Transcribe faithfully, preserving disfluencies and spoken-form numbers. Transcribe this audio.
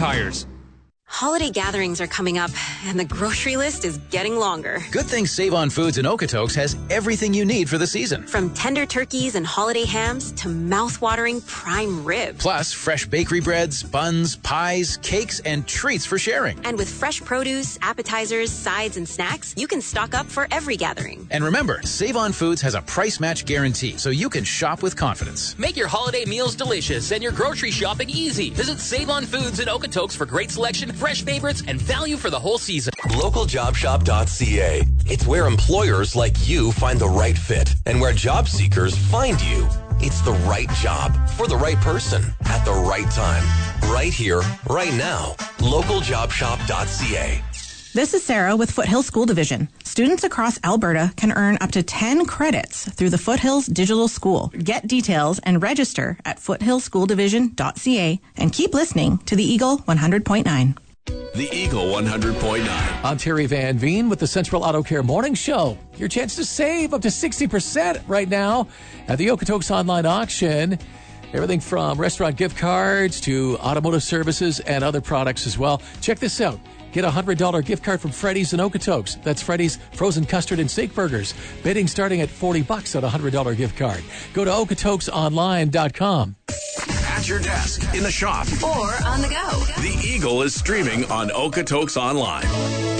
tires. Holiday gatherings are coming up, and the grocery list is getting longer. Good thing Save-On Foods in Okotoks has everything you need for the season. From tender turkeys and holiday hams to mouth-watering prime rib. Plus, fresh bakery breads, buns, pies, cakes, and treats for sharing. And with fresh produce, appetizers, sides, and snacks, you can stock up for every gathering. And remember, Save-On Foods has a price match guarantee, so you can shop with confidence. Make your holiday meals delicious and your grocery shopping easy. Visit Save-On Foods in Okotoks for great selection, fresh favorites, and value for the whole season. local job shop dot c a. It's where employers like you find the right fit and where job seekers find you. It's the right job for the right person at the right time. Right here, right now. local job shop dot c a. This is Sarah with Foothill School Division. Students across Alberta can earn up to ten credits through the Foothills Digital School. Get details and register at foothill school division dot c a and keep listening to the Eagle one hundred point nine. The Eagle one hundred point nine. I'm Terry Van Veen with the Central Auto Care Morning Show. Your chance to save up to sixty percent right now at the Okotoks online auction. Everything from restaurant gift cards to automotive services and other products as well. Check this out. Get a one hundred dollars gift card from Freddy's in Okotoks. That's Freddy's Frozen Custard and Steak Burgers. Bidding starting at forty bucks on a one hundred dollars gift card. Go to okotokes online dot com. At your desk, in the shop, Or on the go. The Eagle is streaming on Okotoks Online.